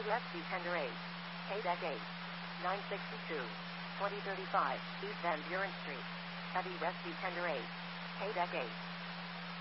Rescue Tender 8. KDEC 8. 962. 2035, East Van Buren Street. Heavy Rescue Tender 8. KDEC 8.